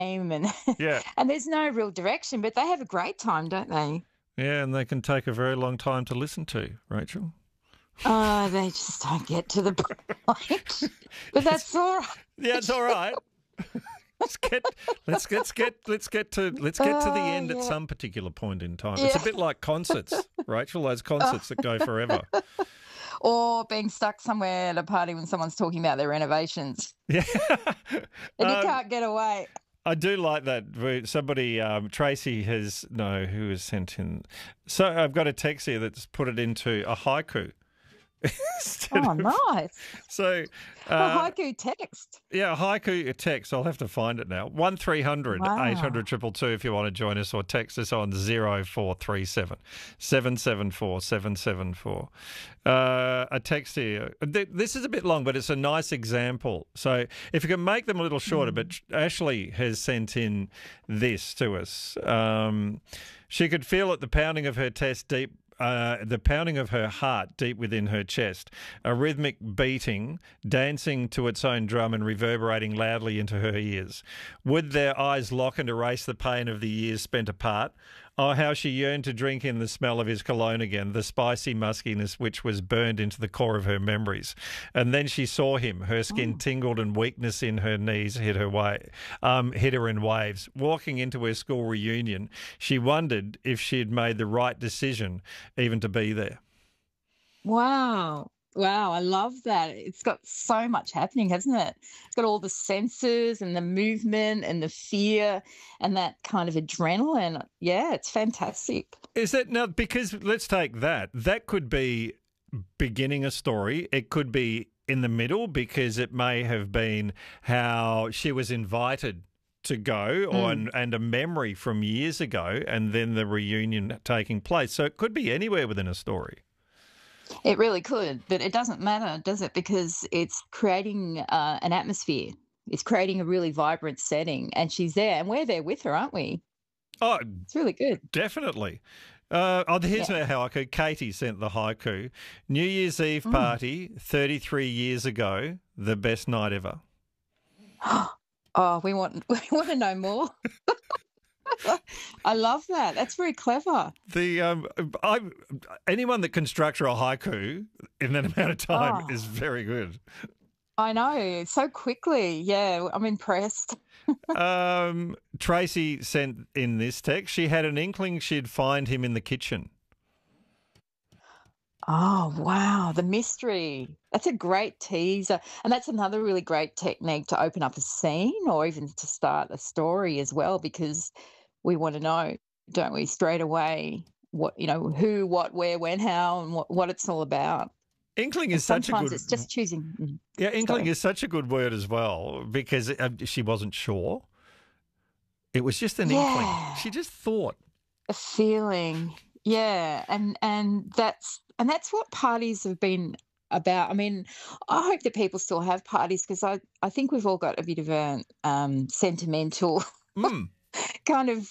and Yeah. and there's no real direction, but they have a great time, don't they? Yeah, and they can take a very long time to listen to, Rachel. Oh, they just don't get to the point. But that's all right. Yeah, it's all right. Let's get to the Oh, end at yeah. some particular point in time. It's a Yeah. bit like concerts, Rachel, those concerts that go forever. Or being stuck somewhere at a party when someone's talking about their renovations Yeah. and you Um, can't get away. I do like that. Somebody, Tracy has, no, who has sent in. So I've got a text here that's put it into a haiku. Instead Oh, of, nice. so, A uh, haiku text. yeah, haiku text. I'll have to find it now. 1300 Wow. 800 222 if you want to join us, or text us on 0437 774 774. A text here. This is a bit long, but it's a nice example. So if you can make them a little shorter, but Ashley has sent in this to us. She could feel it, the pounding of her chest deep. The pounding of her heart deep within her chest, a rhythmic beating, dancing to its own drum and reverberating loudly into her ears. Would their eyes lock and erase the pain of the years spent apart? Oh, how she yearned to drink in the smell of his cologne again, the spicy muskiness which was burned into the core of her memories. And then she saw him. Her skin tingled and weakness in her knees hit her in waves. Walking into her school reunion, she wondered if she had made the right decision even to be there. Wow. Wow, I love that. It's got so much happening, hasn't it? It's got all the senses and the movement and the fear and that kind of adrenaline. Yeah, it's fantastic. Is that now? Because let's take that. That could be beginning a story. It could be in the middle, because it may have been how she was invited to go, or and a memory from years ago, and then the reunion taking place. So it could be anywhere within a story. It really could, but it doesn't matter, does it? Because it's creating an atmosphere. It's creating a really vibrant setting, and she's there, and we're there with her, aren't we? Oh, It's really good. definitely. Here's her haiku. Katie sent the haiku. New Year's Eve party, 33 years ago, the best night ever. Oh, we want to know more. I love that. That's very clever. Anyone that can structure a haiku in that amount of time Oh, is very good. I know. So quickly. Yeah, I'm impressed. Tracy sent in this text. She had an inkling she'd find him in the kitchen. Oh, wow. The mystery. That's a great teaser. And that's another really great technique to open up a scene or even to start a story as well, because we want to know, don't we, straight away what, who, what, where, when, how, and what it's all about. Inkling And is such a sometimes good. it's just choosing. Yeah, inkling Sorry. is such a good word as well, because she wasn't sure. It was just an inkling. Yeah. She just thought. A feeling. Yeah. And that's what parties have been about. I mean, I hope that people still have parties, because I think we've all got a bit of a sentimental Mm. kind of,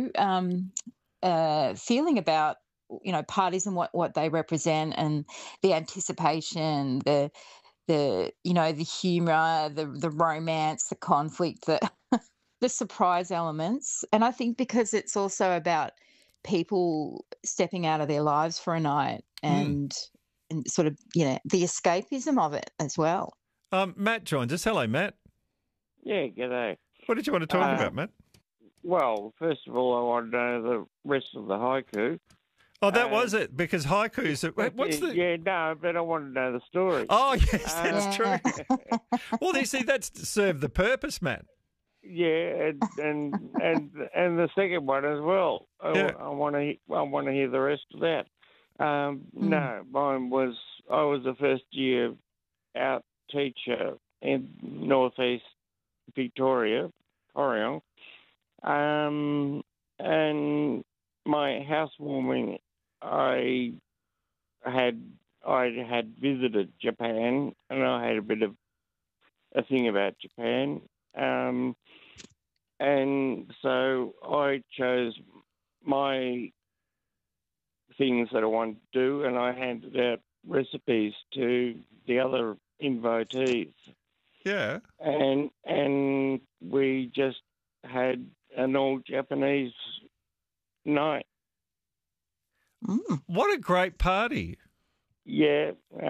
feeling about, parties and what they represent, and the anticipation, the humor, the romance, the conflict, the surprise elements. And I think because it's also about people stepping out of their lives for a night, and sort of, the escapism of it as well. Matt joins us. Hello, Matt. Yeah, g'day. What did you want to talk about, Matt? Well, first of all, I want to know the rest of the haiku. Oh, that was it, because haikus. What's the? Yeah, no, but I want to know the story. Oh, yes, that's Yeah. true. Well, you see, that's served the purpose, Matt. Yeah, and the second one as well. Yeah. I want to hear the rest of that. No, mine was, I was a first year out teacher in northeast Victoria, Corryong, and my housewarming, I had visited Japan, and I had a bit of a thing about Japan. And so I chose my things that I wanted to do, and I handed out recipes to the other invitees. Yeah. And we just had an all-Japanese night. What a great party! Yeah,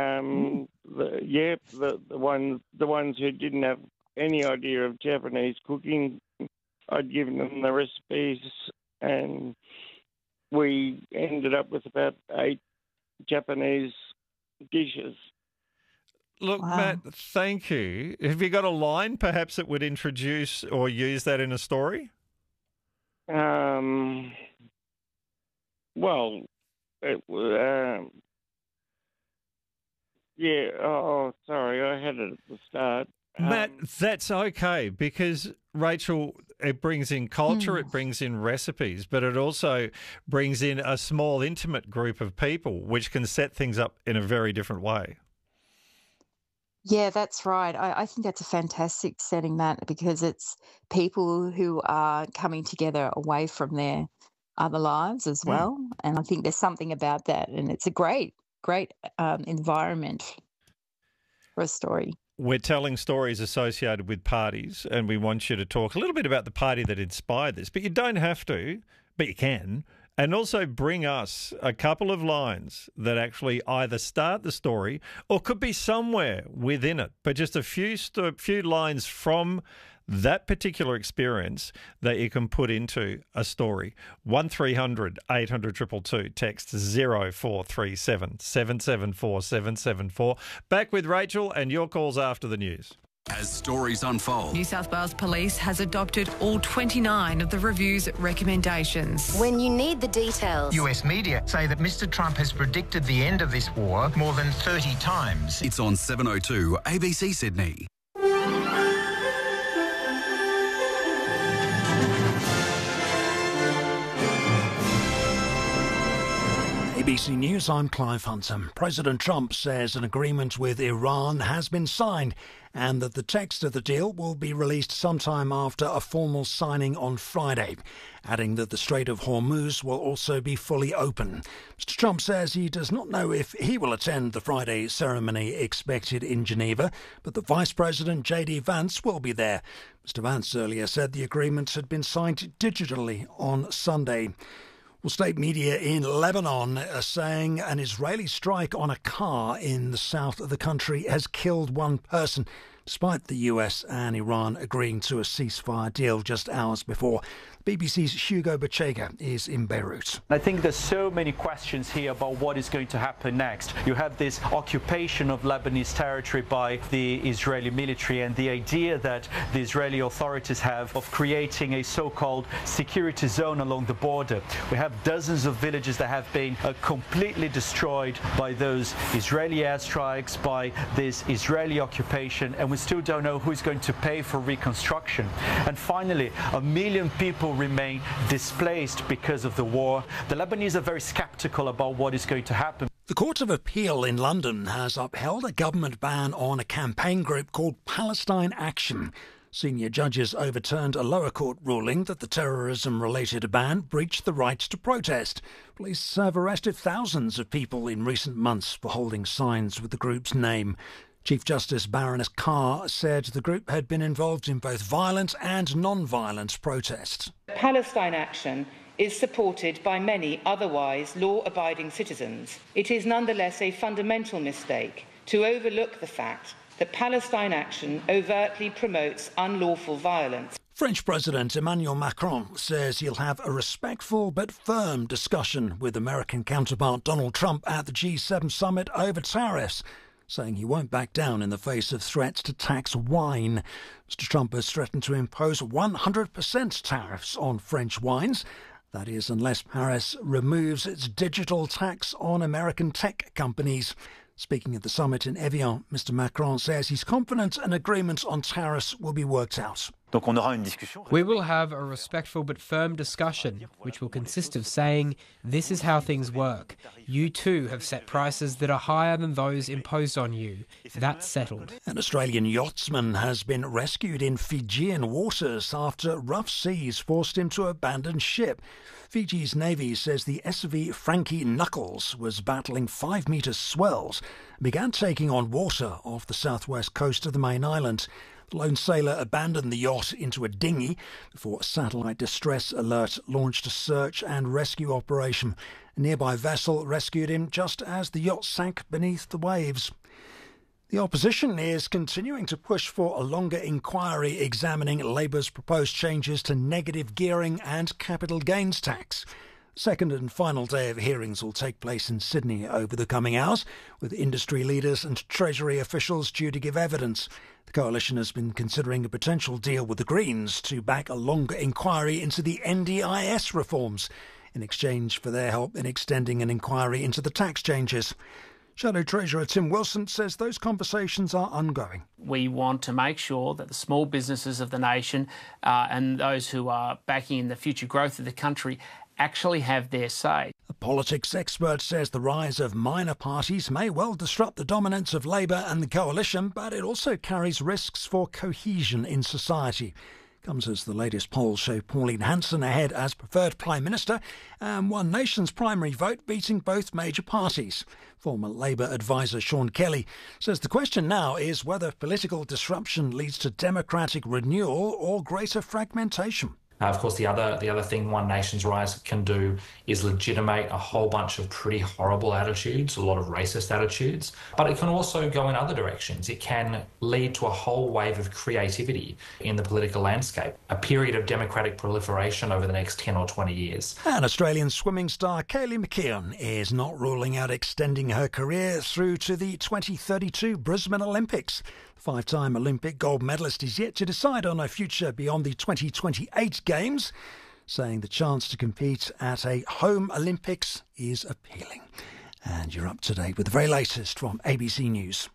the ones who didn't have any idea of Japanese cooking, I'd given them the recipes, and we ended up with about 8 Japanese dishes. Look, Wow. Matt, thank you. Have you got a line perhaps that would introduce or use that in a story? Well, it was, yeah, oh, sorry, I had it at the start. Matt, that's okay because, Rachel, it brings in culture, it brings in recipes, but it also brings in a small, intimate group of people, which can set things up in a very different way. Yeah, that's right. I think that's a fantastic setting, Matt, because it's people who are coming together away from their other lives as well. And I think there's something about that. And it's a great environment for a story. We're telling stories associated with parties, and we want you to talk a little bit about the party that inspired this. But you don't have to, but you can. And also bring us a couple of lines that actually either start the story or could be somewhere within it, but just a few lines from that particular experience that you can put into a story. 1300 800 222, text 0437 774 774. Back with Rachel and your calls after the news. As stories unfold, New South Wales Police has adopted all 29 of the review's recommendations. When you need the details. US media say that Mr. Trump has predicted the end of this war more than 30 times. it's on 702 ABC Sydney. ABC News, I'm Clive Hunter. President Trump says an agreement with Iran has been signed and that the text of the deal will be released sometime after a formal signing on Friday, adding that the Strait of Hormuz will also be fully open. Mr. Trump says he does not know if he will attend the Friday ceremony expected in Geneva, but that Vice President J.D. Vance will be there. Mr. Vance earlier said the agreement had been signed digitally on Sunday. Well, state media in Lebanon are saying an Israeli strike on a car in the south of the country has killed one person, despite the US and Iran agreeing to a ceasefire deal just hours before. BBC's Hugo Bachega is in Beirut. I think there's so many questions here about what is going to happen next. You have this occupation of Lebanese territory by the Israeli military and the idea that the Israeli authorities have of creating a so-called security zone along the border. We have dozens of villages that have been completely destroyed by those Israeli airstrikes, by this Israeli occupation, and we still don't know who's going to pay for reconstruction. And finally, 1 million people remain displaced because of the war. The Lebanese are very skeptical about what is going to happen. The Court of Appeal in London has upheld a government ban on a campaign group called Palestine Action. Senior judges overturned a lower court ruling that the terrorism-related ban breached the right to protest. Police have arrested thousands of people in recent months for holding signs with the group's name. Chief Justice Baroness Carr said the group had been involved in both violent and non-violent protests. Palestine Action is supported by many otherwise law-abiding citizens. It is nonetheless a fundamental mistake to overlook the fact that Palestine Action overtly promotes unlawful violence. French President Emmanuel Macron says he'll have a respectful but firm discussion with American counterpart Donald Trump at the G7 summit over tariffs, saying he won't back down in the face of threats to tax wine. Mr. Trump has threatened to impose 100% tariffs on French wines. That is, unless Paris removes its digital tax on American tech companies. Speaking at the summit in Evian, Mr. Macron says he's confident an agreement on tariffs will be worked out. We will have a respectful but firm discussion, which will consist of saying, this is how things work. You too have set prices that are higher than those imposed on you. That's settled. An Australian yachtsman has been rescued in Fijian waters after rough seas forced him to abandon ship. Fiji's Navy says the SV Frankie Knuckles was battling 5-metre swells and began taking on water off the southwest coast of the main island. The lone sailor abandoned the yacht into a dinghy before a satellite distress alert launched a search and rescue operation. A nearby vessel rescued him just as the yacht sank beneath the waves. The opposition is continuing to push for a longer inquiry examining Labour's proposed changes to negative gearing and capital gains tax. Second and final day of hearings will take place in Sydney over the coming hours, with industry leaders and Treasury officials due to give evidence. The coalition has been considering a potential deal with the Greens to back a longer inquiry into the NDIS reforms in exchange for their help in extending an inquiry into the tax changes. Shadow Treasurer Tim Wilson says those conversations are ongoing. We want to make sure that the small businesses of the nation and those who are backing in the future growth of the country actually have their say. A politics expert says the rise of minor parties may well disrupt the dominance of Labour and the coalition, but it also carries risks for cohesion in society. Comes as the latest polls show Pauline Hanson ahead as preferred Prime Minister and One Nation's primary vote beating both major parties. Former Labour advisor Sean Kelly says the question now is whether political disruption leads to democratic renewal or greater fragmentation. Of course, the other thing One Nation's rise can do is legitimate a whole bunch of pretty horrible attitudes, a lot of racist attitudes, but it can also go in other directions. It can lead to a whole wave of creativity in the political landscape, a period of democratic proliferation over the next 10 or 20 years. And Australian swimming star Kaylee McKeown is not ruling out extending her career through to the 2032 Brisbane Olympics. Five-time Olympic gold medalist is yet to decide on her future beyond the 2028 Games, saying the chance to compete at a home Olympics is appealing. And you're up to date with the very latest from ABC News.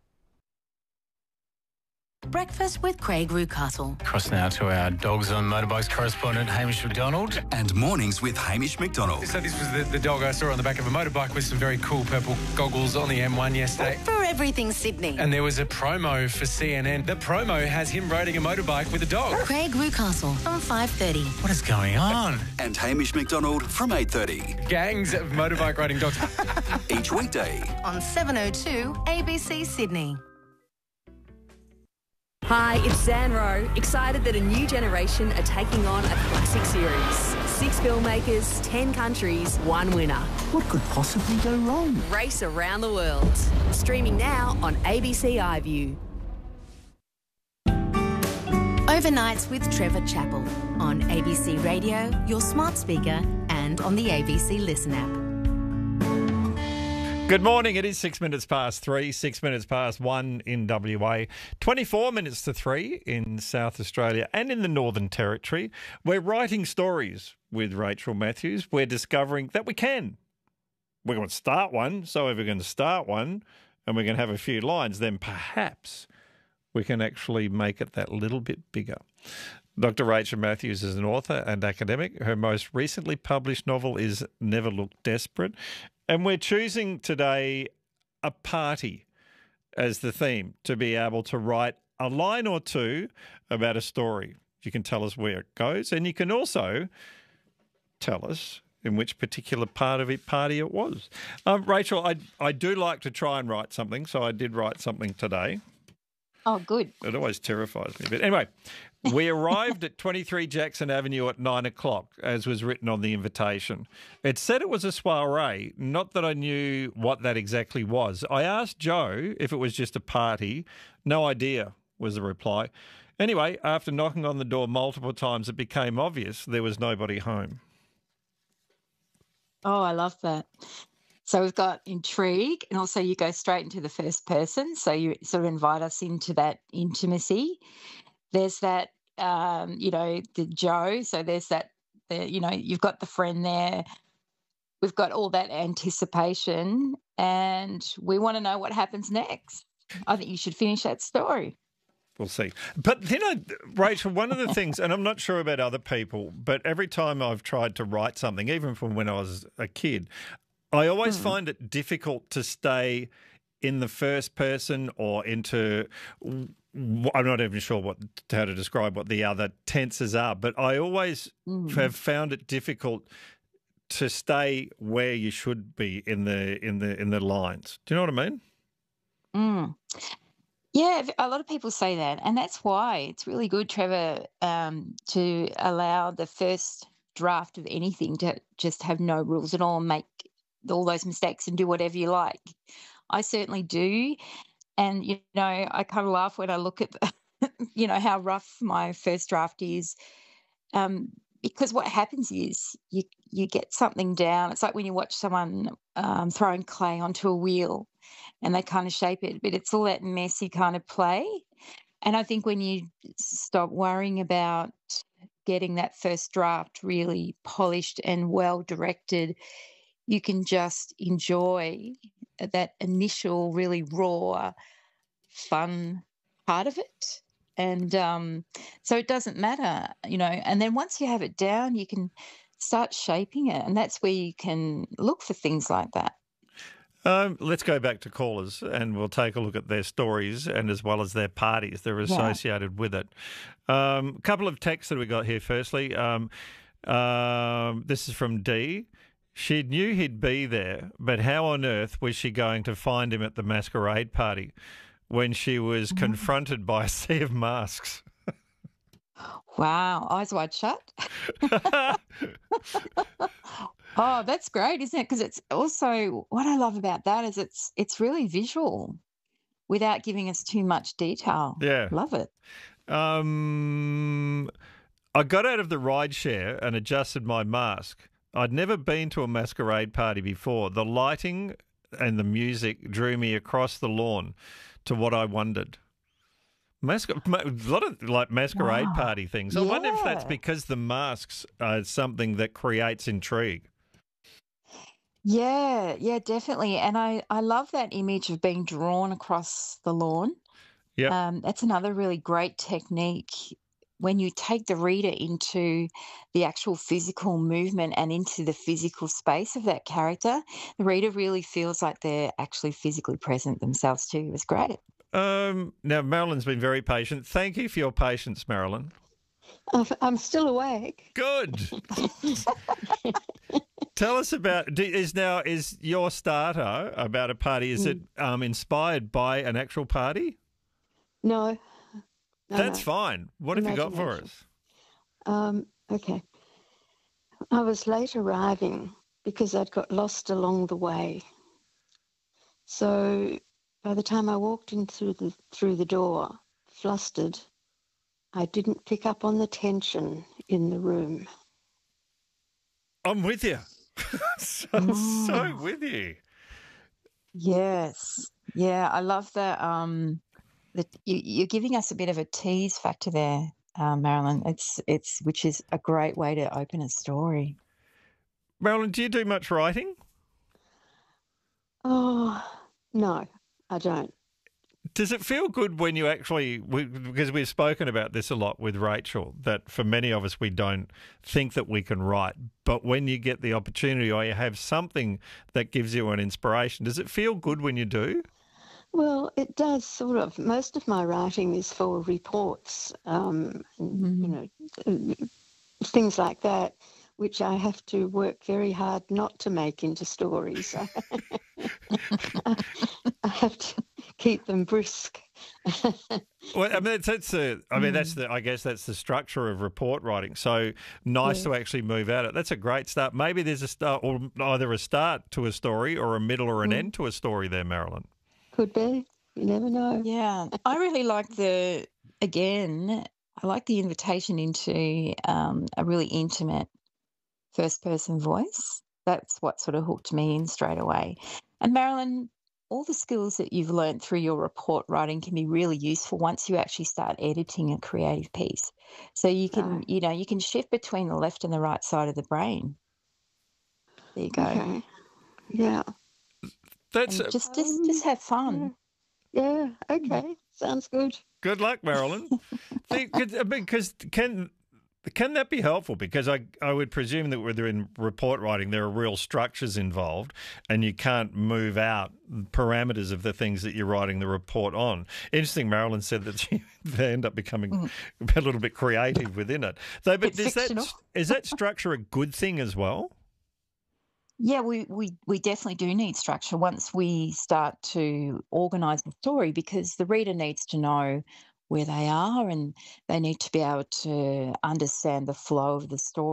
Breakfast with Craig Rucastle. Across now to our dogs on motorbikes correspondent Hamish McDonald. And mornings with Hamish McDonald. So this was the dog I saw on the back of a motorbike with some very cool purple goggles on the M1 yesterday. For everything Sydney. And there was a promo for CNN. The promo has him riding a motorbike with a dog. Craig Rucastle from 5:30. What is going on? And Hamish McDonald from 8:30. Gangs of motorbike riding dogs. Each weekday. On 7:02 ABC Sydney. Hi, it's Zan Rowe, excited that a new generation are taking on a classic series. 6 filmmakers, 10 countries, 1 winner. What could possibly go wrong? Race around the world. Streaming now on ABC iView. Overnights with Trevor Chappell on ABC Radio, your smart speaker, and on the ABC Listen app. Good morning. It is 6 minutes past 3, 6 minutes past 1 in WA, 24 minutes to 3 in South Australia and in the Northern Territory. We're writing stories with Rachel Matthews. We're discovering that we can. We're going to start one. So if we're going to start one and we're going to have a few lines, then perhaps we can actually make it that little bit bigger. Dr. Rachel Matthews is an author and academic. Her most recently published novel is Never Look Desperate. And we're choosing today a party as the theme to be able to write a line or two about a story. You can tell us where it goes, and you can also tell us in which particular party it was. Rachel, I do like to try and write something, so I did write something today. Oh, good. It always terrifies me. But anyway, we arrived at 23 Jackson Avenue at 9 o'clock, as was written on the invitation. It said it was a soiree, not that I knew what that exactly was. I asked Joe if it was just a party. No idea, was the reply. Anyway, after knocking on the door multiple times, it became obvious there was nobody home. Oh, I love that. So we've got intrigue, and also you go straight into the first person. So you sort of invite us into that intimacy. There's that, the Joe. So there's that, you've got the friend there. We've got all that anticipation, and we want to know what happens next. I think you should finish that story. We'll see. But, Rachel, one of the things, and I'm not sure about other people, but every time I've tried to write something, even from when I was a kid, I always find it difficult to stay in the first person or into, I'm not even sure how to describe what the other tenses are, but I always have found it difficult to stay where you should be in the lines. Do you know what I mean? Yeah, a lot of people say that, and that's why it's really good, Trevor, to allow the first draft of anything to just have no rules at all and make all those mistakes and do whatever you like. I certainly do, and I kind of laugh when I look at how rough my first draft is, because what happens is you get something down. It's like when you watch someone throwing clay onto a wheel, and they kind of shape it, but it's all that messy kind of play. And I think when you stop worrying about getting that first draft really polished and well directed, you can just enjoy that initial really raw, fun part of it. And so it doesn't matter, and then once you have it down, you can start shaping it, and that's where you can look for things like that. Let's go back to callers, and we'll take a look at their stories and as well as their parties that are associated with it. A couple of texts that we got here. Firstly, this is from Dee. She knew he'd be there, but how on earth was she going to find him at the masquerade party when she was confronted by a sea of masks? Wow, eyes wide shut. Oh, that's great, isn't it? Because it's also, what I love about that is it's really visual without giving us too much detail. Yeah. Love it. I got out of the rideshare and adjusted my mask. I'd never been to a masquerade party before. The lighting and the music drew me across the lawn to what I wondered. A lot of masquerade party things. I wonder if that's because the masks are something that creates intrigue. Yeah, definitely. And I love that image of being drawn across the lawn. Yeah. That's another really great technique when you take the reader into the actual physical movement and into the physical space of that character. The reader really feels like they're actually physically present themselves too. It was great. Now, Marilyn's been very patient. Thank you for your patience, Marilyn. I'm still awake. Good. Tell us about, is your starter about a party, is it inspired by an actual party? No. That's fine. What have you got for us? Okay. I was late arriving because I'd got lost along the way. So by the time I walked in through the door, flustered, I didn't pick up on the tension in the room. I'm with you. so with you. Yes. Yeah, I love that. That you're giving us a bit of a tease factor there, Marilyn. It's which is a great way to open a story. Marilyn, do you do much writing? Oh, no, I don't. Does it feel good when you actually, because we've spoken about this a lot with Rachel, that for many of us we don't think that we can write, but when you get the opportunity or you have something that gives you an inspiration, does it feel good when you do? Well, it does sort of. Most of my writing is for reports, things like that, which I have to work very hard not to make into stories. I have to keep them brisk. Well, I mean, I guess that's the structure of report writing. So nice to actually move at it. That's a great start. Maybe there's a start, or either a start to a story or a middle or an end to a story there, Marilyn. Could be. You never know. Yeah. I really like I like the invitation into a really intimate first-person voice. That's what sort of hooked me in straight away. And Marilyn, all the skills that you've learned through your report writing can be really useful once you actually start editing a creative piece. So you can, you can shift between the left and the right side of the brain. There you go. Okay. Yeah. That's just have fun. Yeah. Okay. Sounds good. Good luck, Marilyn. Because can that be helpful? Because I would presume that whether in report writing there are real structures involved and you can't move out parameters of the things that you're writing the report on. Interesting, Marilyn said that they end up becoming a little bit creative within it. So, but is that structure a good thing as well? Yeah, we definitely do need structure once we start to organise the story, because the reader needs to know where they are and they need to be able to understand the flow of the story.